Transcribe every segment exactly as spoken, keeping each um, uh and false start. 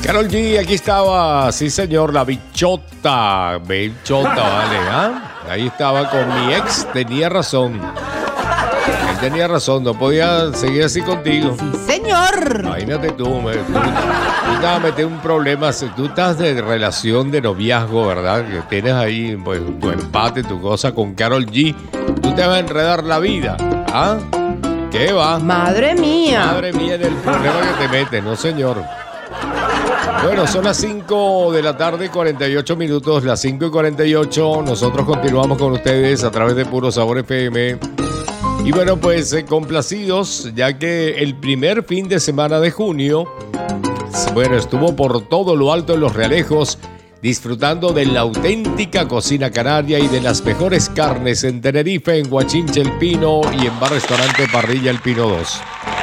Karol G, aquí estaba, sí señor, la bichota, bichota, vale, ¿ah? Ahí estaba con mi ex, tenía razón. Él tenía razón, no podía seguir así contigo. Sí, señor. Imagínate tú, me, tú, tú te vas a meter un problema, tú estás de relación de noviazgo, ¿verdad? Que tienes ahí pues, tu empate, tu cosa con Karol G. Tú te vas a enredar la vida, ¿ah? ¿Qué va? Madre mía. Madre mía del problema que te metes, no señor. Bueno, son las cinco de la tarde, cuarenta y ocho minutos, las cinco y cuarenta y ocho. Nosotros continuamos con ustedes a través de Puro Sabor F M. Y bueno, pues eh, complacidos, ya que el primer fin de semana de junio, bueno, estuvo por todo lo alto en Los Realejos, disfrutando de la auténtica cocina canaria y de las mejores carnes en Tenerife, en Guachinche El Pino y en Bar Restaurante Parrilla El Pino dos.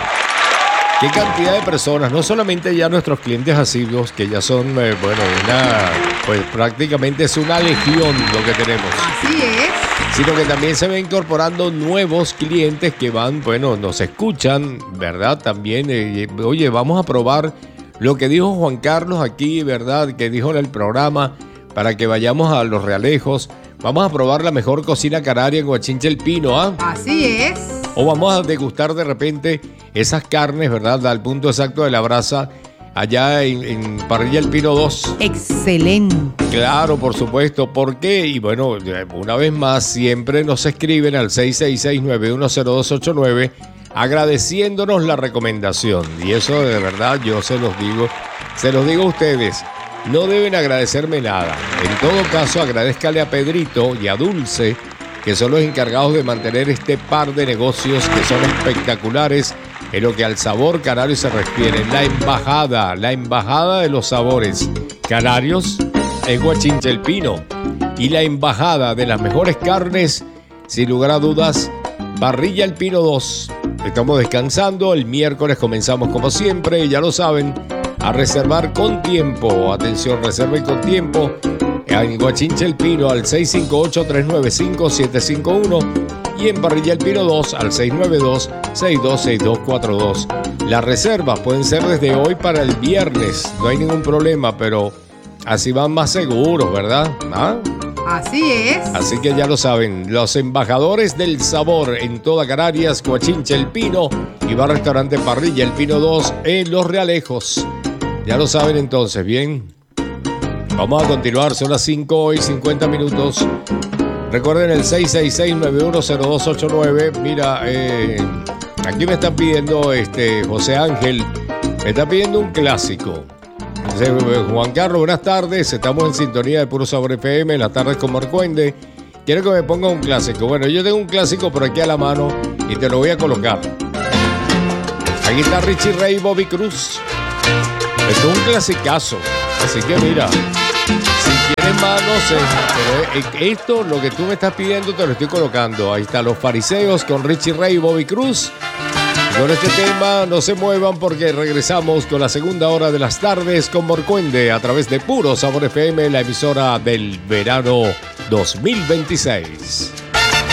Qué cantidad de personas, no solamente ya nuestros clientes asiduos, que ya son, eh, bueno, una, pues prácticamente es una legión lo que tenemos. Así es. Sino que también se ven incorporando nuevos clientes que van, bueno, nos escuchan, ¿verdad? También, eh, oye, vamos a probar lo que dijo Juan Carlos aquí, ¿verdad? Que dijo en el programa, para que vayamos a Los Realejos. Vamos a probar la mejor cocina canaria en Guachinche El Pino, ¿ah? Así es. O vamos a degustar de repente esas carnes, ¿verdad? Al punto exacto de la brasa, allá en, en Parrilla El Pino dos. Excelente. Claro, por supuesto. ¿Por qué? Y bueno, una vez más, siempre nos escriben al seis seis seis, nueve uno cero dos ocho nueve agradeciéndonos la recomendación. Y eso de verdad yo se los digo, se los digo a ustedes. No deben agradecerme nada. En todo caso, agradézcale a Pedrito y a Dulce, que son los encargados de mantener este par de negocios que son espectaculares en lo que al sabor canario se refiere. La embajada, la embajada de los sabores canarios en Guachinche El Pino. Y la embajada de las mejores carnes, sin lugar a dudas, Parrilla El Pino dos. Estamos descansando, el miércoles comenzamos como siempre, ya lo saben, a reservar con tiempo. Atención, reserven con tiempo. En Guachinche El Pino al seis cinco ocho, tres nueve cinco, siete cinco uno y en Parrilla El Pino dos al seis nueve dos, seis dos seis dos cuatro dos. Las reservas pueden ser desde hoy para el viernes, no hay ningún problema, pero así van más seguros, ¿verdad? ¿Ah? Así es. Así que ya lo saben, los embajadores del sabor en toda Canarias, Guachinche El Pino y Bar Restaurante Parrilla El Pino dos en Los Realejos. Ya lo saben entonces, bien. Vamos a continuar, son las cinco y cincuenta minutos. Recuerden el seis seis seis, nueve uno cero dos ocho nueve. Mira, eh, aquí me están pidiendo, este, José Ángel, me está pidiendo un clásico. Juan Carlos, buenas tardes. Estamos en sintonía de Puro Sabor F M, en las tardes con Marcuende. Quiero que me ponga un clásico. Bueno, yo tengo un clásico por aquí a la mano y te lo voy a colocar. Aquí está Richie Ray y Bobby Cruz. Esto es un clasicazo. Así que mira, si quieres más, no sé, pero esto, lo que tú me estás pidiendo, te lo estoy colocando. Ahí está Los Fariseos con Richie Ray y Bobby Cruz. Y con este tema no se muevan porque regresamos con la segunda hora de las tardes con Morcuende a través de Puro Sabor F M, la emisora del verano dos mil veintiséis.